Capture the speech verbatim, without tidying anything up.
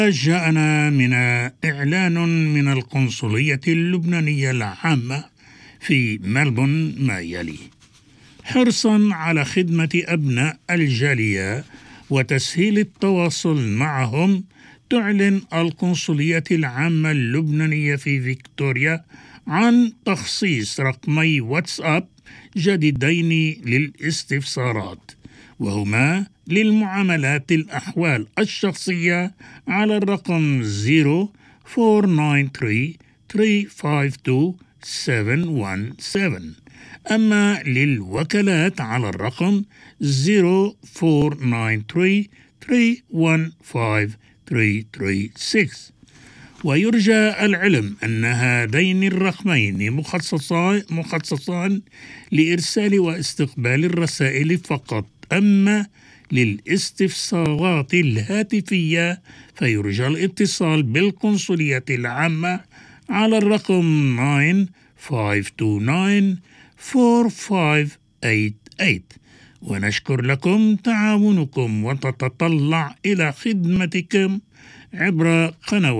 جاءنا من إعلان من القنصلية اللبنانية العامة في ملبون ما يلي: حرصا على خدمة أبناء الجالية وتسهيل التواصل معهم، تعلن القنصلية العامة اللبنانية في فيكتوريا عن تخصيص رقمي واتساب جديدين للاستفسارات، وهما للمعاملات الأحوال الشخصية على الرقم صفر أربعة تسعة ثلاثة ثلاثة خمسة اثنين سبعة واحد سبعة، أما للوكالات على الرقم صفر أربعة تسعة ثلاثة ثلاثة واحد خمسة ثلاثة ثلاثة ستة. ويرجى العلم أن هذين الرقمين مخصصان مخصصان لإرسال واستقبال الرسائل فقط، أما للاستفسارات الهاتفية فيرجى الاتصال بالقنصلية العامة على الرقم تسعة خمسة اثنين تسعة أربعة خمسة ثمانية ثمانية. ونشكر لكم تعاونكم وتتطلع إلى خدمتكم عبر قنوات